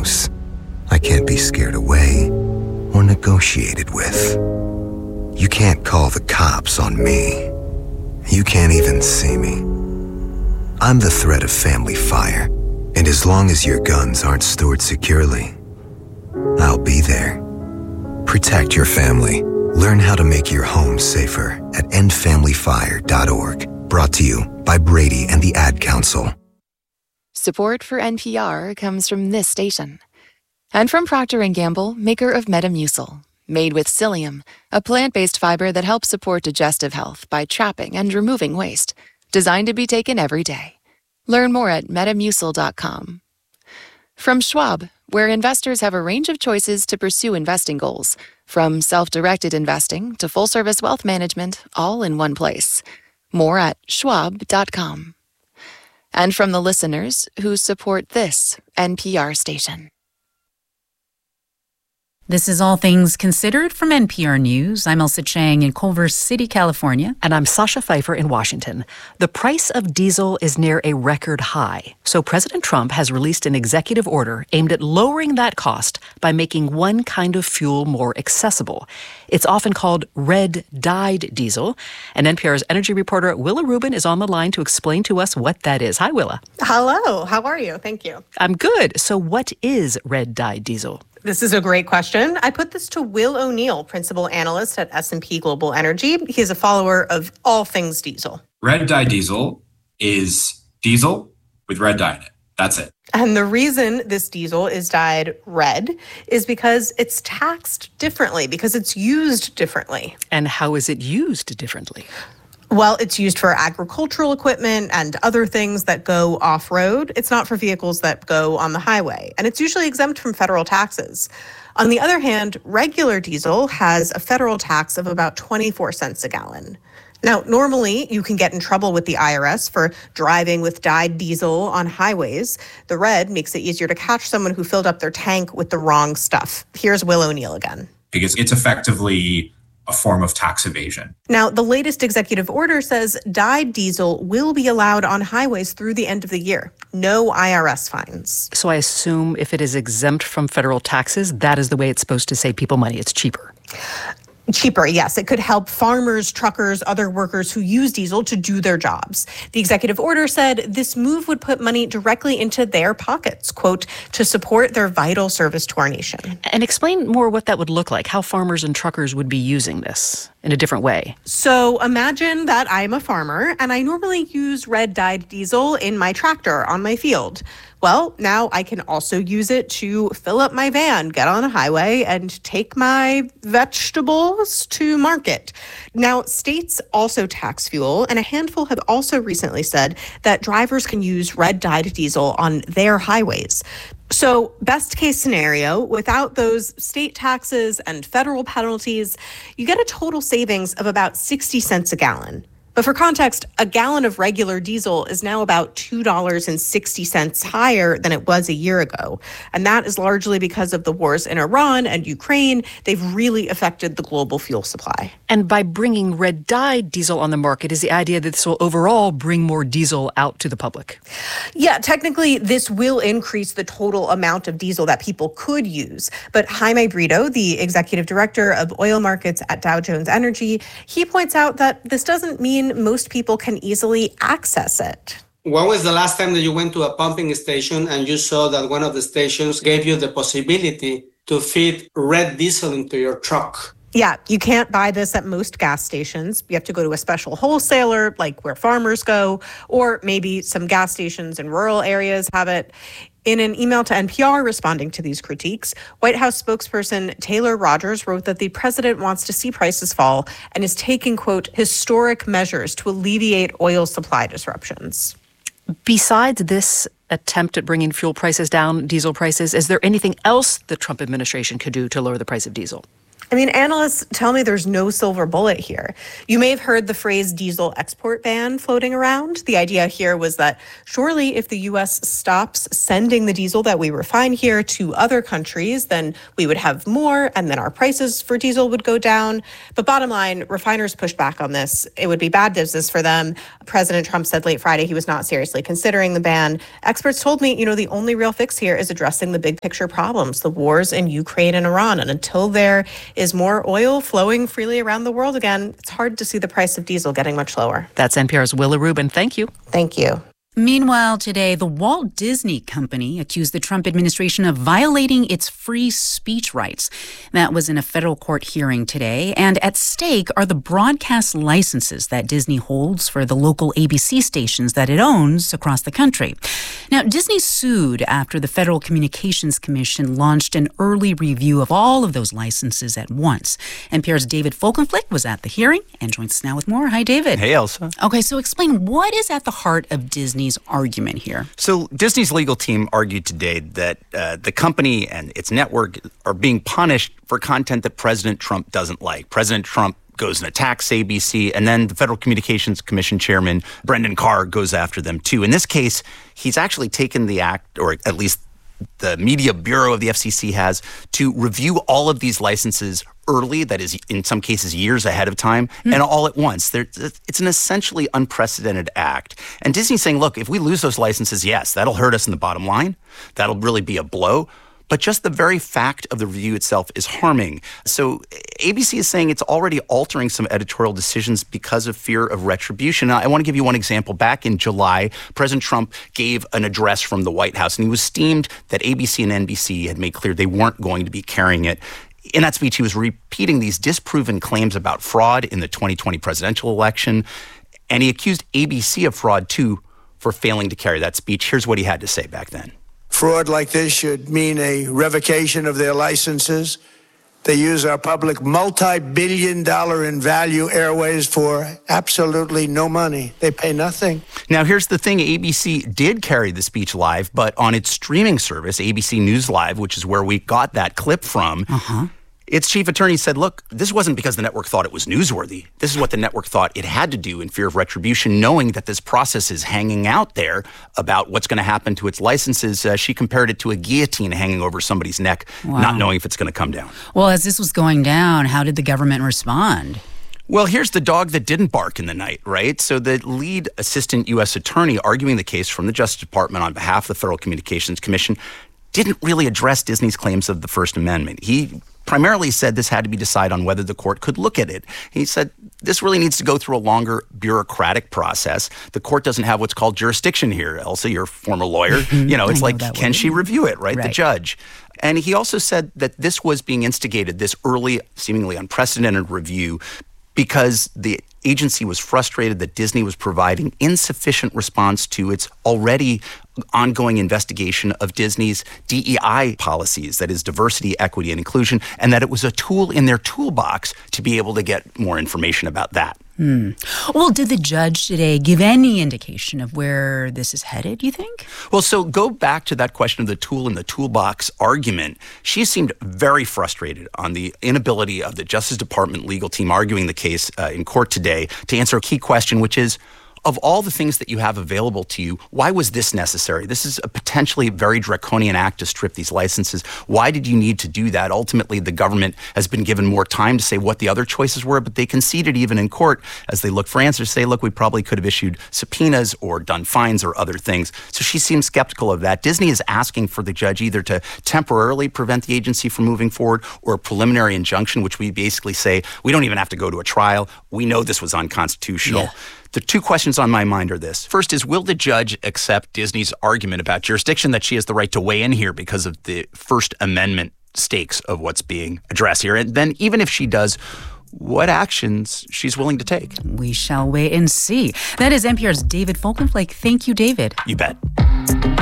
house. I can't be scared away or negotiated with. You can't call the cops on me. You can't even see me. I'm the threat of family fire, and as long as your guns aren't stored securely, I'll be there. Protect your family. Learn how to make your home safer at endfamilyfire.org. Brought to you by Brady and the Ad Council. Support for NPR comes from this station. And from Procter & Gamble, maker of Metamucil. Made with psyllium, a plant-based fiber that helps support digestive health by trapping and removing waste. Designed to be taken every day. Learn more at metamucil.com. From Schwab, where investors have a range of choices to pursue investing goals, from self-directed investing to full-service wealth management, all in one place. More at schwab.com. And from the listeners who support this NPR station. This is All Things Considered from NPR News. I'm Elsa Chang in Culver City, California. And I'm Sasha Pfeiffer in Washington. The price of diesel is near a record high. So President Trump has released an executive order aimed at lowering that cost by making one kind of fuel more accessible. It's often called red-dyed diesel. And NPR's energy reporter Willa Rubin is on the line to explain to us what that is. Hi, Willa. Hello. How are you? Thank you. I'm good. So what is red-dyed diesel? This is a great question. I put this to Will O'Neill, principal analyst at S&P Global Energy. He's a follower of all things diesel. Red dye diesel is diesel with red dye in it. That's it. And the reason this diesel is dyed red is because it's taxed differently, because it's used differently. And how is it used differently? Well, it's used for agricultural equipment and other things that go off-road. It's not for vehicles that go on the highway, and it's usually exempt from federal taxes. On the other hand, regular diesel has a federal tax of about 24 cents a gallon. Now, normally you can get in trouble with the IRS for driving with dyed diesel on highways. The red makes it easier to catch someone who filled up their tank with the wrong stuff. Here's Will O'Neill again. Because it's effectively a form of tax evasion. Now, the latest executive order says dyed diesel will be allowed on highways through the end of the year. No IRS fines. So I assume if it is exempt from federal taxes, that is the way it's supposed to save people money. It's cheaper. Cheaper, yes. It could help farmers, truckers, other workers who use diesel to do their jobs. The executive order said this move would put money directly into their pockets, quote, to support their vital service to our nation. And explain more what that would look like, how farmers and truckers would be using this in a different way. So imagine that I'm a farmer and I normally use red-dyed diesel in my tractor on my field. Well, now I can also use it to fill up my van, get on a highway, and take my vegetables to market. Now, states also tax fuel, and a handful have also recently said that drivers can use red-dyed diesel on their highways. So best case scenario, without those state taxes and federal penalties, you get a total savings of about 60 cents a gallon. But for context, a gallon of regular diesel is now about $2.60 higher than it was a year ago. And that is largely because of the wars in Iran and Ukraine. They've really affected the global fuel supply. And by bringing red-dyed diesel on the market, is the idea that this will overall bring more diesel out to the public? Yeah, technically, this will increase the total amount of diesel that people could use. But Jaime Brito, the executive director of oil markets at Dow Jones Energy, he points out that this doesn't mean most people can easily access it. When was the last time that you went to a pumping station and you saw that one of the stations gave you the possibility to feed red diesel into your truck? Yeah, you can't buy this at most gas stations. You have to go to a special wholesaler, like where farmers go, or maybe some gas stations in rural areas have it. In an email to NPR responding to these critiques, White House spokesperson Taylor Rogers wrote that the president wants to see prices fall and is taking, quote, historic measures to alleviate oil supply disruptions. Besides this attempt at bringing fuel prices down, diesel prices, is there anything else the Trump administration could do to lower the price of diesel? I mean, analysts tell me there's no silver bullet here. You may have heard the phrase diesel export ban floating around. The idea here was that surely if the U.S. stops sending the diesel that we refine here to other countries, then we would have more, and then our prices for diesel would go down. But bottom line, refiners pushed back on this. It would be bad business for them. President Trump said late Friday he was not seriously considering the ban. Experts told me, the only real fix here is addressing the big picture problems, the wars in Ukraine and Iran. And until there is more oil flowing freely around the world again, it's hard to see the price of diesel getting much lower. That's NPR's Willa Rubin. Thank you. Thank you. Meanwhile, today, the Walt Disney Company accused the Trump administration of violating its free speech rights. That was in a federal court hearing today. And at stake are the broadcast licenses that Disney holds for the local ABC stations that it owns across the country. Now, Disney sued after the Federal Communications Commission launched an early review of all of those licenses at once. NPR's David Folkenflik was at the hearing and joins us now with more. Hi, David. Hey, Elsa. Okay, so explain, what is at the heart of Disney's argument here? So Disney's legal team argued today that the company and its network are being punished for content that President Trump doesn't like. President Trump goes and attacks ABC, and then the Federal Communications Commission chairman, Brendan Carr, goes after them too. In this case, he's actually taken the act, or at least the Media Bureau of the FCC has, to review all of these licenses early, that is, in some cases, years ahead of time, and all at once. It's an essentially unprecedented act. And Disney's saying, look, if we lose those licenses, yes, that'll hurt us in the bottom line. That'll really be a blow. But just the very fact of the review itself is harming. So ABC is saying it's already altering some editorial decisions because of fear of retribution. Now, I want to give you one example. Back in July, President Trump gave an address from the White House, and he was steamed that ABC and NBC had made clear they weren't going to be carrying it. In that speech, he was repeating these disproven claims about fraud in the 2020 presidential election, and he accused ABC of fraud, too, for failing to carry that speech. Here's what he had to say back then. Fraud like this should mean a revocation of their licenses. They use our public multi-billion-dollar in value airways for absolutely no money. They pay nothing. Now, here's the thing. ABC did carry the speech live, but on its streaming service, ABC News Live, which is where we got that clip from, its chief attorney said, look, this wasn't because the network thought it was newsworthy. This is what the network thought it had to do in fear of retribution, knowing that this process is hanging out there about what's going to happen to its licenses. She compared it to a guillotine hanging over somebody's neck, not knowing if it's going to come down. Well, as this was going down, how did the government respond? Well, here's the dog that didn't bark in the night, right? So the lead assistant U.S. attorney arguing the case from the Justice Department on behalf of the Federal Communications Commission didn't really address Disney's claims of the First Amendment. He primarily said this had to be decided on whether the court could look at it. He said this really needs to go through a longer bureaucratic process. The court doesn't have what's called jurisdiction here. Elsa, you're a former lawyer. It's like, can she review it, right? The judge. And he also said that this was being instigated, this early, seemingly unprecedented review, because the agency was frustrated that Disney was providing insufficient response to its already ongoing investigation of Disney's DEI policies, that is diversity, equity, and inclusion, and that it was a tool in their toolbox to be able to get more information about that. Well, did the judge today give any indication of where this is headed, you think? Well, so go back to that question of the tool in the toolbox argument. She seemed very frustrated on the inability of the Justice Department legal team arguing the case in court today to answer a key question, which is, of all the things that you have available to you, why was this necessary? This is a potentially very draconian act to strip these licenses. Why did you need to do that? Ultimately, the government has been given more time to say what the other choices were, but they conceded even in court as they look for answers, say, look, we probably could have issued subpoenas or done fines or other things. So she seems skeptical of that. Disney is asking for the judge either to temporarily prevent the agency from moving forward or a preliminary injunction, which we basically say, we don't even have to go to a trial. We know this was unconstitutional. Yeah. The two questions on my mind are this. First is, will the judge accept Disney's argument about jurisdiction, that she has the right to weigh in here because of the First Amendment stakes of what's being addressed here? And then even if she does, what actions she's willing to take? We shall wait and see. That is NPR's David Folkenflik. Thank you, David. You bet.